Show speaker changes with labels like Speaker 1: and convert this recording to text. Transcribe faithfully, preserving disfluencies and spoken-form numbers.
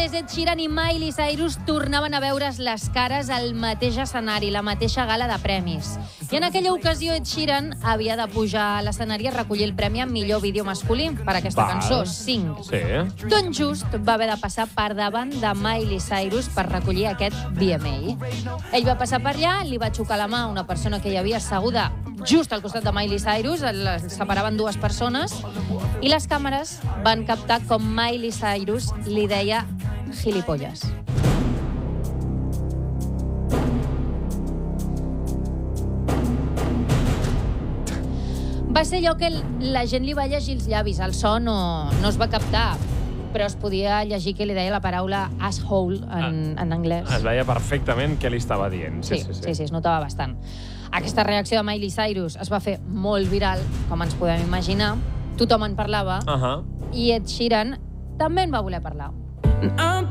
Speaker 1: després, Ed Sheeran i Miley Cyrus tornaven a veure's les cares al mateix escenari, la mateixa gala de premis. I en aquella ocasió Ed Sheeran havia de pujar a l'escenari a recollir el premi a millor vídeo masculí per aquesta
Speaker 2: Val.
Speaker 1: cançó, cinc.
Speaker 2: Sí.
Speaker 1: Tot just va haver de passar per davant de Miley Cyrus per recollir aquest V M A. Ell va passar per allà, li va xocar la mà a una persona que hi havia asseguda just al costat de Miley Cyrus, les separaven dues persones, i les càmeres van captar com Miley Cyrus li deia gilipolles. Va ser allò que la gent li va llegir els llavis. El so no, no es va captar, però es podia llegir que li deia la paraula asshole en, en anglès.
Speaker 2: Es veia perfectament què li estava dient.
Speaker 1: Sí, sí, sí, sí, es notava bastant. Aquesta reacció de Miley Cyrus es va fer molt viral, com ens podem imaginar. Tothom en parlava,
Speaker 2: Uh -huh.
Speaker 1: i Ed Sheeran també en va voler parlar.